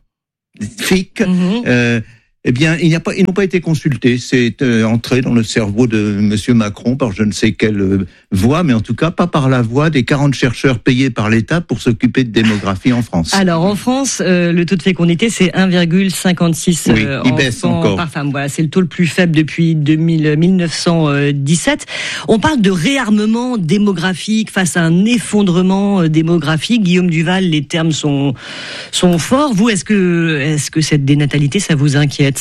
Mmh. Euh, eh bien, il n'y a pas, ils n'ont pas été consultés. C'est euh, entré dans le cerveau de Monsieur Macron par je ne sais quelle euh, voie, mais en tout cas pas par la voie des quarante chercheurs payés par l'État pour s'occuper de démographie en France. Alors en France, euh, le taux de fécondité c'est un virgule cinquante-six oui, euh, il baisse encore par femme. Voilà, c'est le taux le plus faible depuis deux mille, dix-neuf cent dix-sept. On parle de réarmement démographique face à un effondrement démographique. Guillaume Duval, les termes sont sont forts. Vous, est-ce que est-ce que cette dénatalité ça vous inquiète?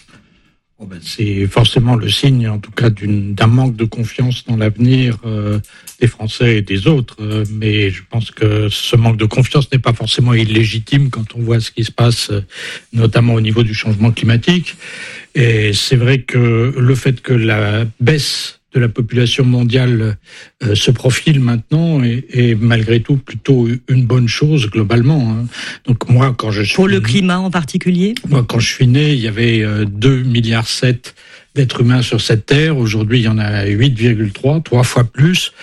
Oh ben c'est forcément le signe, en tout cas, d'une, d'un manque de confiance dans l'avenir euh, des Français et des autres. Euh, mais je pense que ce manque de confiance n'est pas forcément illégitime quand on voit ce qui se passe, euh, notamment au niveau du changement climatique. Et c'est vrai que le fait que la baisse de la population mondiale euh, se profile maintenant est, est malgré tout plutôt une bonne chose globalement. Hein. Donc moi, quand je suis pour le climat en particulier, moi quand je suis né, il y avait euh, deux virgule sept milliards d'êtres humains sur cette terre. Aujourd'hui, il y en a huit virgule trois, trois fois plus.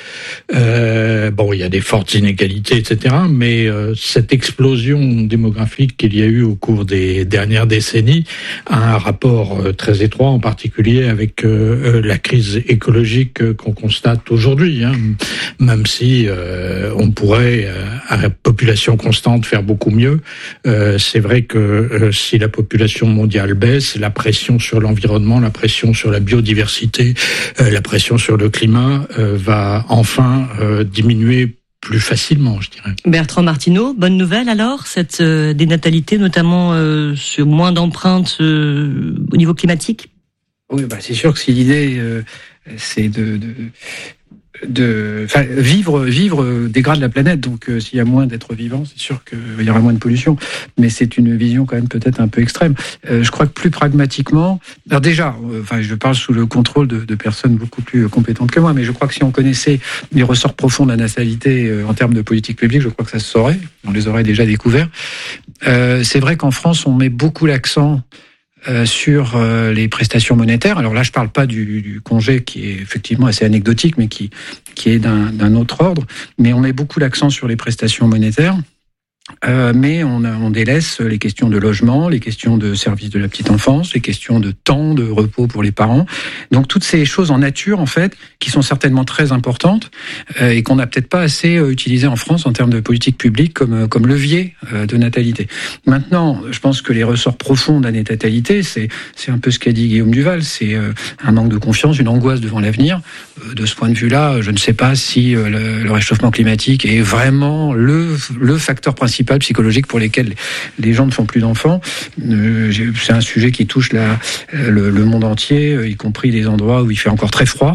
Euh, bon, il y a des fortes inégalités, et cetera. Mais euh, cette explosion démographique qu'il y a eu au cours des dernières décennies a un rapport euh, très étroit, en particulier avec euh, la crise écologique euh, qu'on constate aujourd'hui. Hein. Même si euh, on pourrait, euh, à population constante, faire beaucoup mieux, euh, c'est vrai que euh, si la population mondiale baisse, la pression sur l'environnement, la pression sur la biodiversité, euh, la pression sur le climat euh, va enfin euh, diminuer plus facilement, je dirais. Bertrand Martineau, bonne nouvelle alors, cette euh, dénatalité, notamment euh, sur moins d'empreintes euh, au niveau climatique? Oui, bah c'est sûr que si l'idée euh, c'est de, de de enfin, vivre vivre dégrade la planète, donc euh, s'il y a moins d'êtres vivants, c'est sûr qu'il y aura moins de pollution, mais c'est une vision quand même peut-être un peu extrême. Euh, je crois que plus pragmatiquement, alors déjà, euh, enfin je parle sous le contrôle de, de personnes beaucoup plus compétentes que moi, mais je crois que si on connaissait les ressorts profonds de la natalité euh, en termes de politique publique, je crois que ça se saurait, on les aurait déjà découverts. Euh, c'est vrai qu'en France, on met beaucoup l'accent Euh, sur euh, les prestations monétaires. Alors là, je parle pas du, du congé qui est effectivement assez anecdotique, mais qui qui est d'un, d'un autre ordre. Mais on met beaucoup l'accent sur les prestations monétaires. Euh, mais on, a, on délaisse les questions de logement, les questions de services de la petite enfance, les questions de temps de repos pour les parents. Donc toutes ces choses en nature, en fait, qui sont certainement très importantes euh, et qu'on n'a peut-être pas assez euh, utilisées en France en termes de politique publique comme, comme levier euh, de natalité. Maintenant, je pense que les ressorts profonds de la natalité, c'est, c'est un peu ce qu'a dit Guillaume Duval, c'est euh, un manque de confiance, une angoisse devant l'avenir. Euh, de ce point de vue-là, je ne sais pas si euh, le, le réchauffement climatique est vraiment le, le facteur principal psychologique pour lesquels les gens ne font plus d'enfants. Euh, c'est un sujet qui touche la, le, le monde entier, y compris des endroits où il fait encore très froid.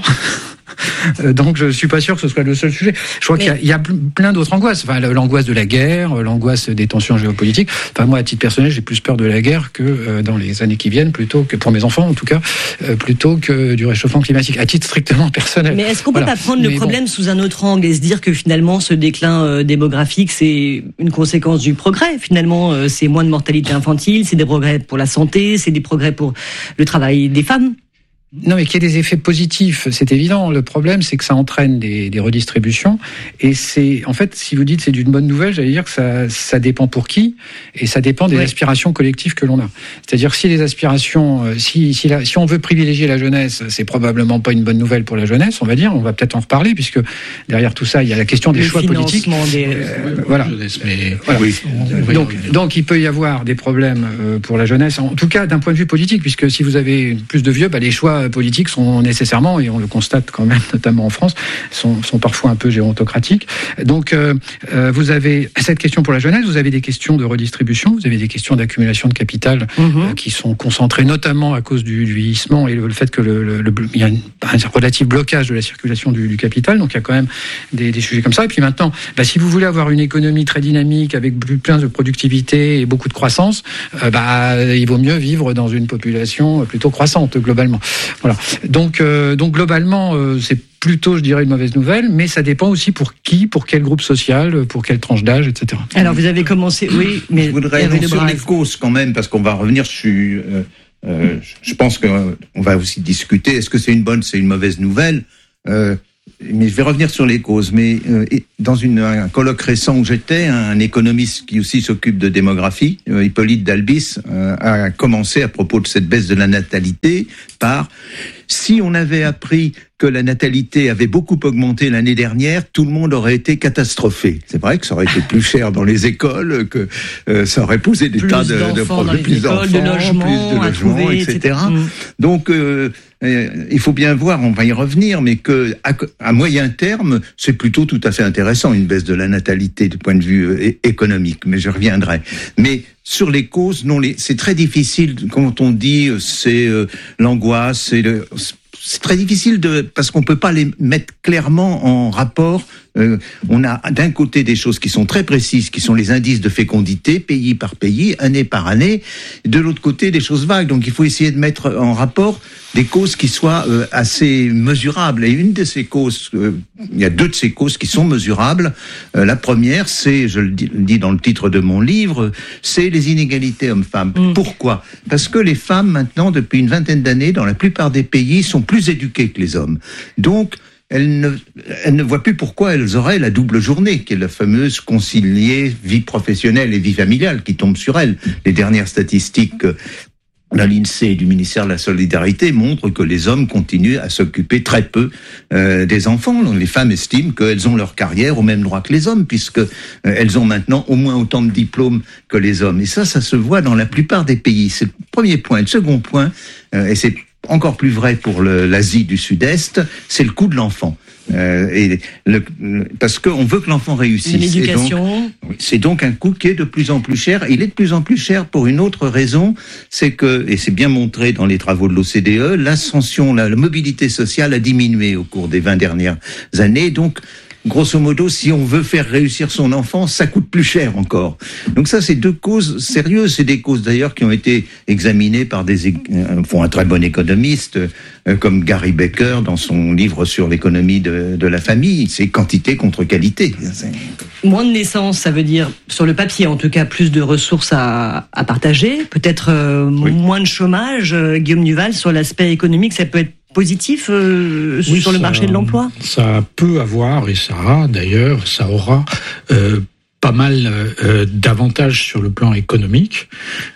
Donc je suis pas sûr que ce soit le seul sujet. Je crois Mais... qu'il y a, il y a plein d'autres angoisses. Enfin, l'angoisse de la guerre, l'angoisse des tensions géopolitiques. Enfin, moi, à titre personnel, j'ai plus peur de la guerre que euh, dans les années qui viennent, plutôt que pour mes enfants, en tout cas, euh, plutôt que du réchauffement climatique, à titre strictement personnel. Mais est-ce qu'on voilà. peut pas prendre Mais le problème bon. sous un autre angle et se dire que finalement, ce déclin euh, démographique, c'est une conséquence du progrès. Finalement, euh, c'est moins de mortalité infantile, c'est des progrès pour la santé, c'est des progrès pour le travail des femmes. Non, mais qu'il y ait des effets positifs, c'est évident. Le problème, c'est que ça entraîne des, des redistributions. Et c'est, en fait, si vous dites c'est d'une bonne nouvelle, j'allais dire que ça, ça dépend pour qui, et ça dépend des oui. aspirations collectives que l'on a. C'est-à-dire si les aspirations, si si, la, si on veut privilégier la jeunesse, c'est probablement pas une bonne nouvelle pour la jeunesse, on va dire. On va peut-être en reparler, puisque derrière tout ça, il y a la question des le choix politiques. Des... Euh, voilà. Mais, voilà. Oui. Donc, donc, il peut y avoir des problèmes pour la jeunesse. En tout cas, d'un point de vue politique, puisque si vous avez plus de vieux, bah, les choix politiques sont nécessairement, et on le constate quand même, notamment en France, sont, sont parfois un peu gérontocratiques. Donc, euh, vous avez cette question pour la jeunesse, vous avez des questions de redistribution, vous avez des questions d'accumulation de capital mmh. euh, qui sont concentrées notamment à cause du, du vieillissement et le, le fait que le, le, le, il y a une, un relatif blocage de la circulation du, du capital. Donc, il y a quand même des, des sujets comme ça. Et puis maintenant, bah, si vous voulez avoir une économie très dynamique avec plein de productivité et beaucoup de croissance, euh, bah, il vaut mieux vivre dans une population plutôt croissante globalement. Voilà. Donc, euh, donc globalement, euh, c'est plutôt, je dirais, une mauvaise nouvelle, mais ça dépend aussi pour qui, pour quel groupe social, pour quelle tranche d'âge, et cetera. Alors, vous avez commencé, oui, mais je voudrais aller sur les causes quand même, parce qu'on va revenir sur. Euh, euh, je pense qu'on va aussi discuter. Est-ce que c'est une bonne, c'est une mauvaise nouvelle euh, Mais je vais revenir sur les causes. Mais euh, dans une, un colloque récent où j'étais, un économiste qui aussi s'occupe de démographie, euh, Hippolyte Dalbis, euh, a commencé à propos de cette baisse de la natalité par si on avait appris que la natalité avait beaucoup augmenté l'année dernière, tout le monde aurait été catastrophé. C'est vrai que ça aurait été plus cher dans les écoles, que euh, ça aurait posé des plus tas de, de problèmes, plus d'enfants, de logements, plus de logements, trouver, et cetera. Mmh. Donc, euh, euh, il faut bien voir, on va y revenir, mais que à, à moyen terme, c'est plutôt tout à fait intéressant, une baisse de la natalité du point de vue euh, économique, mais je reviendrai. Mais sur les causes, non, les, c'est très difficile quand on dit euh, c'est euh, l'angoisse, c'est le... C'est très difficile de parce qu'on peut pas les mettre clairement en rapport. Euh, on a d'un côté des choses qui sont très précises, qui sont les indices de fécondité, pays par pays, année par année. De l'autre côté, des choses vagues. Donc il faut essayer de mettre en rapport des causes qui soient euh, assez mesurables. Et une de ces causes, euh, il y a deux de ces causes qui sont mesurables. Euh, la première, c'est, je le dis, le dis dans le titre de mon livre, c'est les inégalités hommes-femmes. Mmh. Pourquoi ? Parce que les femmes maintenant, depuis une vingtaine d'années, dans la plupart des pays, sont plus éduquées que les hommes. Donc elles ne, elles ne voient plus pourquoi elles auraient la double journée, qui est la fameuse concilier vie professionnelle et vie familiale qui tombe sur elles. Les dernières statistiques de l'INSEE et du ministère de la Solidarité montrent que les hommes continuent à s'occuper très peu euh, des enfants. Les femmes estiment qu'elles ont leur carrière au même droit que les hommes, puisque euh, elles ont maintenant au moins autant de diplômes que les hommes. Et ça, ça se voit dans la plupart des pays. C'est le premier point. Le second point, euh, et c'est encore plus vrai pour le, l'Asie du Sud-Est, c'est le coût de l'enfant. Euh, et le, le, parce qu'on veut que l'enfant réussisse. L'éducation. Donc, c'est donc un coût qui est de plus en plus cher. Il est de plus en plus cher pour une autre raison, c'est que, et c'est bien montré dans les travaux de l'O C D E, l'ascension, la, la mobilité sociale a diminué au cours des vingt dernières années. Donc, grosso modo, si on veut faire réussir son enfant, ça coûte plus cher encore. Donc ça, c'est deux causes sérieuses. C'est des causes d'ailleurs qui ont été examinées par des, euh, font un très bon économiste, euh, comme Gary Becker dans son livre sur l'économie de, de la famille. C'est quantité contre qualité. C'est... Moins de naissances, ça veut dire, sur le papier en tout cas, plus de ressources à, à partager, peut-être euh, oui. moins de chômage. Euh, Guillaume Duval, sur l'aspect économique, ça peut être positif euh, oui, sur le ça, marché de l'emploi ? Ça peut avoir, et ça a d'ailleurs, ça aura euh, pas mal euh, d'avantages sur le plan économique.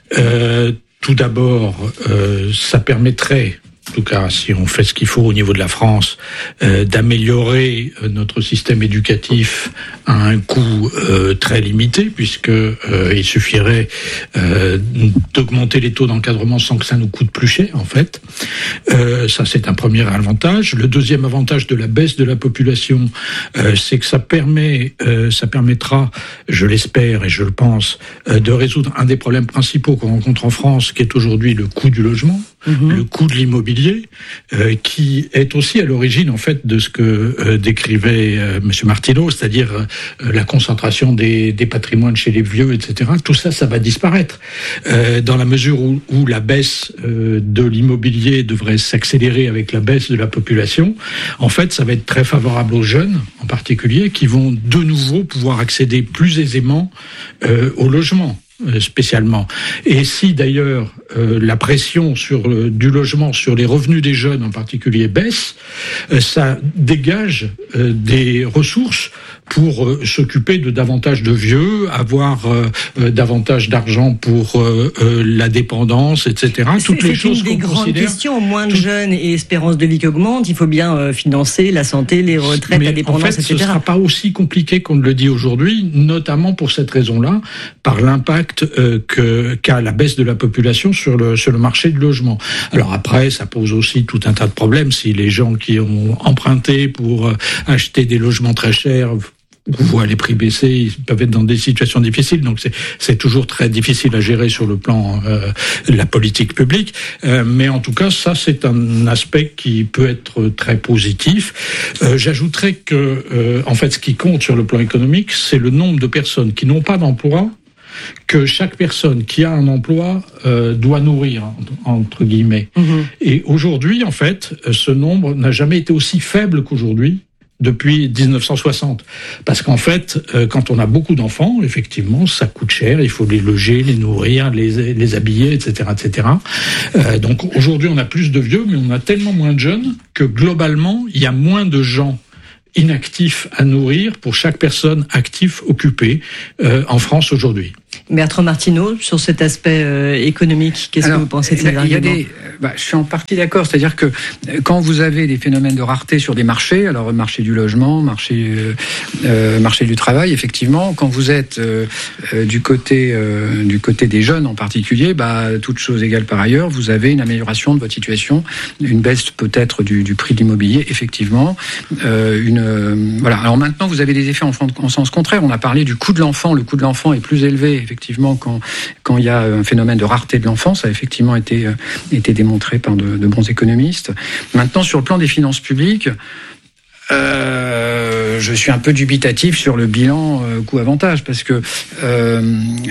Euh, tout d'abord, euh, ça permettrait, en tout cas si on fait ce qu'il faut au niveau de la France, euh, d'améliorer euh, notre système éducatif à un coût euh, très limité, puisque euh, il suffirait euh, d'augmenter les taux d'encadrement sans que ça nous coûte plus cher, en fait. Euh, ça, c'est un premier avantage. Le deuxième avantage de la baisse de la population, euh, c'est que ça permet, euh, ça permettra, je l'espère et je le pense, euh, de résoudre un des problèmes principaux qu'on rencontre en France, qui est aujourd'hui le coût du logement, mmh. le coût de l'immobilier, euh, qui est aussi à l'origine, en fait, de ce que euh, décrivait euh, Monsieur Martineau, c'est-à-dire euh, la concentration des, des patrimoines chez les vieux, et cetera. Tout ça, ça va disparaître euh, dans la mesure où, où la baisse euh, de l'immobilier devrait s'accélérer avec la baisse de la population. En fait, ça va être très favorable aux jeunes, en particulier, qui vont de nouveau pouvoir accéder plus aisément euh, au logement. Spécialement. Et si d'ailleurs euh, la pression sur euh, du logement sur les revenus des jeunes en particulier baisse, euh, ça dégage euh, des ressources pour euh, s'occuper de davantage de vieux, avoir euh, euh, davantage d'argent pour euh, euh, la dépendance, et cetera. C'est, Toutes les c'est choses une des qu'on grandes considère... questions. Moins de Tout... jeunes et espérance de vie qui augmente, il faut bien euh, financer la santé, les retraites, Mais la dépendance, en fait, et cetera. Ce ne sera pas aussi compliqué qu'on ne le dit aujourd'hui, notamment pour cette raison-là, par l'impact Euh, que, qu'a la baisse de la population sur le, sur le marché du logement. Alors après, ça pose aussi tout un tas de problèmes. Si les gens qui ont emprunté pour euh, acheter des logements très chers voient les prix baisser, ils peuvent être dans des situations difficiles. Donc c'est, c'est toujours très difficile à gérer sur le plan euh, de la politique publique. Euh, mais en tout cas, ça c'est un aspect qui peut être très positif. Euh, j'ajouterais que, euh, en fait, ce qui compte sur le plan économique, c'est le nombre de personnes qui n'ont pas d'emploi que chaque personne qui a un emploi euh, doit nourrir, entre guillemets. Mmh. Et aujourd'hui, en fait, ce nombre n'a jamais été aussi faible qu'aujourd'hui, depuis dix-neuf cent soixante. Parce qu'en fait, euh, quand on a beaucoup d'enfants, effectivement, ça coûte cher, il faut les loger, les nourrir, les, les habiller, et cetera, et cetera. Euh, donc aujourd'hui, on a plus de vieux, mais on a tellement moins de jeunes que globalement, il y a moins de gens inactifs à nourrir pour chaque personne active occupée euh, en France aujourd'hui. Bertrand Martineau, sur cet aspect euh, économique, qu'est-ce Alors, que vous pensez de ces bah, arguments ? Il y a des, bah, je suis en partie d'accord, c'est-à-dire que quand vous avez des phénomènes de rareté sur des marchés, alors marché du logement, marché, euh, marché du travail, effectivement, quand vous êtes euh, euh, du côté euh, du côté des jeunes en particulier, bah, toutes choses égales par ailleurs, vous avez une amélioration de votre situation, une baisse peut-être du, du prix de l'immobilier, effectivement, euh, une euh, voilà. Alors maintenant, vous avez des effets en, en sens contraire. On a parlé du coût de l'enfant, le coût de l'enfant est plus élevé, effectivement, quand quand il y a un phénomène de rareté de l'enfant, ça a effectivement été euh, été démontré par de, de bons économistes. Maintenant, sur le plan des finances publiques, Euh, je suis un peu dubitatif sur le bilan euh, coût-avantage parce que euh,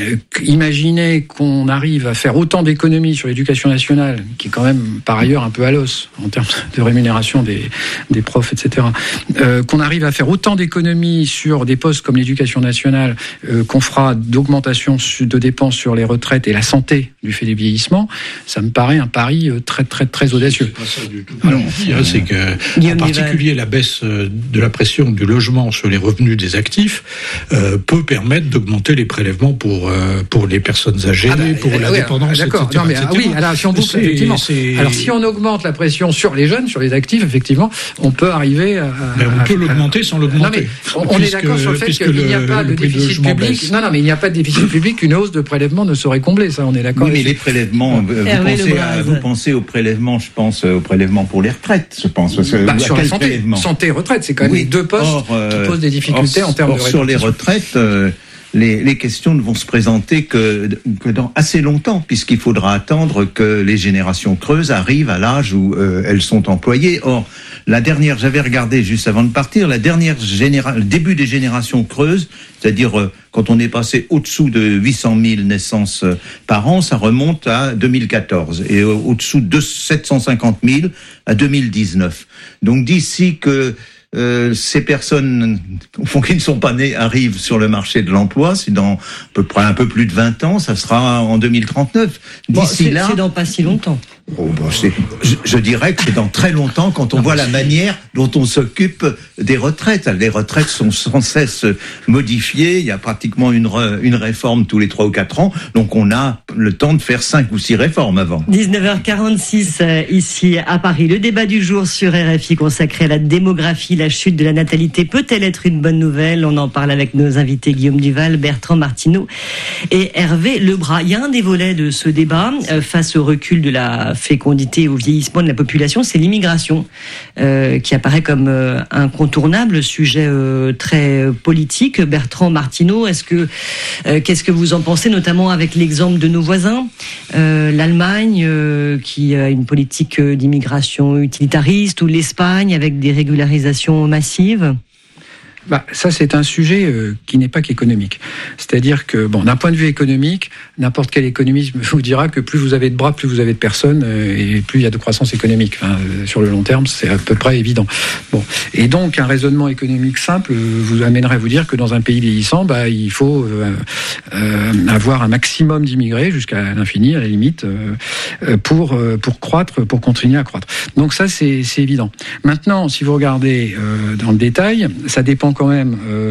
imaginez qu'on arrive à faire autant d'économies sur l'éducation nationale, qui est quand même par ailleurs un peu à l'os en termes de rémunération des, des profs, et cetera. Euh, qu'on arrive à faire autant d'économies sur des postes comme l'éducation nationale, euh, qu'on fera d'augmentation de dépenses sur les retraites et la santé du fait du vieillissement, ça me paraît un pari très très très audacieux. C'est pas ça du tout. Alors, euh, c'est que en particulier la baisse de la pression du logement sur les revenus des actifs euh, peut permettre d'augmenter les prélèvements pour euh, pour les personnes âgées, ah bah, pour euh, la oui, dépendance, d'accord. et cetera, non, mais, et cetera. Ah oui, alors si on boucle, effectivement. C'est... Alors si on augmente la pression sur les jeunes, sur les actifs, effectivement, on peut arriver à. Mais on à, peut à, l'augmenter sans l'augmenter. Non, mais on puisque, est d'accord sur le fait qu'il n'y a pas de déficit public. Baisse. Non, non, mais il n'y a pas de déficit public. Une hausse de prélèvements ne saurait combler. Ça, on est d'accord. Oui, mais les prélèvements. Vous pensez, à, vous pensez aux prélèvements. Je pense aux prélèvements pour les retraites. Je pense. Bah, sur la santé, santé, retraite, c'est quand même oui. deux postes or, euh, qui posent des difficultés or, en termes or, de répartition. Sur les retraites, euh, les, les questions ne vont se présenter que, que dans assez longtemps, puisqu'il faudra attendre que les générations creuses arrivent à l'âge où euh, elles sont employées. Or, la dernière, j'avais regardé juste avant de partir, la dernière généra- le début des générations creuses, c'est-à-dire euh, quand on est passé au-dessous de huit cent mille naissances euh, par an, ça remonte à deux mille quatorze, et euh, au-dessous de sept cent cinquante mille à deux mille dix-neuf. Donc d'ici que Euh, ces personnes qui ne sont pas nées arrivent sur le marché de l'emploi, c'est dans à peu près un peu plus de vingt ans, ça sera en deux mille trente-neuf. D'ici bon, c'est, là, c'est dans pas si longtemps. Oh, bon, c'est, je, je dirais que c'est dans très longtemps quand on non, voit la manière dont on s'occupe des retraites. Les retraites sont sans cesse modifiées. Il y a pratiquement une, re, une réforme tous les trois ou quatre ans. Donc on a le temps de faire cinq ou six réformes avant. dix-neuf heures quarante-six euh, ici à Paris. Le débat du jour sur R F I consacré à la démographie. La chute de la natalité peut-elle être une bonne nouvelle ? On en parle avec nos invités Guillaume Duval, Bertrand Martineau et Hervé Lebras. Il y a un des volets de ce débat euh, face au recul de la fécondité et au vieillissement de la population, c'est l'immigration euh, qui apparaît comme euh, incontournable, sujet euh, très politique. Bertrand Martineau, est-ce que euh, qu'est-ce que vous en pensez, notamment avec l'exemple de nos voisins, euh, l'Allemagne euh, qui a une politique d'immigration utilitariste, ou l'Espagne avec des régularisations massive ? Bah, ça, c'est un sujet euh, qui n'est pas qu'économique. C'est-à-dire que, bon, d'un point de vue économique, n'importe quel économiste vous dira que plus vous avez de bras, plus vous avez de personnes, euh, et plus il y a de croissance économique. Enfin, euh, sur le long terme, c'est à peu près évident. Bon, et donc un raisonnement économique simple euh, vous amènerait à vous dire que dans un pays vieillissant, bah, il faut euh, euh, avoir un maximum d'immigrés jusqu'à l'infini, à la limite, euh, pour euh, pour croître, pour continuer à croître. Donc ça, c'est c'est évident. Maintenant, si vous regardez euh, dans le détail, ça dépend quand même euh,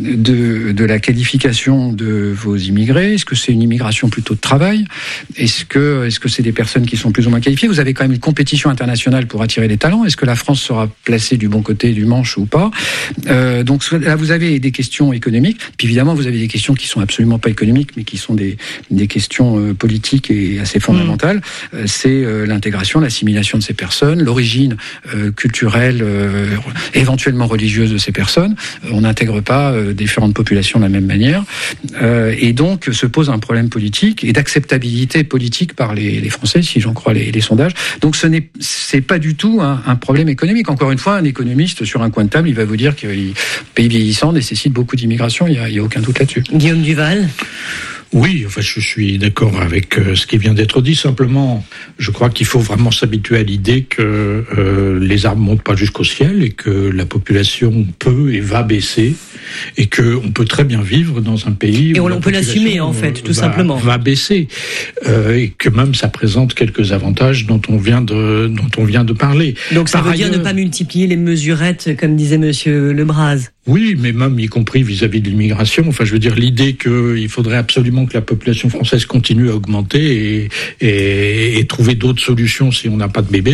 de, de la qualification de vos immigrés. Est-ce que c'est une immigration plutôt de travail ? Est-ce que, est-ce que c'est des personnes qui sont plus ou moins qualifiées ? Vous avez quand même une compétition internationale pour attirer des talents. Est-ce que la France sera placée du bon côté du manche ou pas ? euh, Donc là, vous avez des questions économiques. Puis évidemment, vous avez des questions qui sont absolument pas économiques, mais qui sont des, des questions euh, politiques et assez fondamentales. Mmh. Euh, c'est euh, l'intégration, l'assimilation de ces personnes, l'origine euh, culturelle, euh, éventuellement religieuse de ces personnes. On n'intègre pas euh, différentes populations de la même manière, euh, et donc se pose un problème politique et d'acceptabilité politique par les, les Français, si j'en crois les, les sondages. Donc ce n'est c'est pas du tout un, un problème économique. Encore une fois, un économiste sur un coin de table, il va vous dire que le pays vieillissant nécessite beaucoup d'immigration. Il y a, il y a aucun doute là-dessus. Guillaume Duval. Oui, enfin, je suis d'accord avec euh, ce qui vient d'être dit. Simplement, je crois qu'il faut vraiment s'habituer à l'idée que euh, les arbres montent pas jusqu'au ciel et que la population peut et va baisser et que on peut très bien vivre dans un pays et où on, la on peut l'assumer en fait, tout va, simplement. Va baisser euh, et que même ça présente quelques avantages dont on vient de dont on vient de parler. Donc ça Par veut ailleurs, dire ne pas multiplier les mesurettes, comme disait Monsieur Lebras. Oui, mais même y compris vis-à-vis de l'immigration. Enfin, je veux dire, l'idée qu'il faudrait absolument que la population française continue à augmenter et, et, et trouver d'autres solutions si on n'a pas de bébés.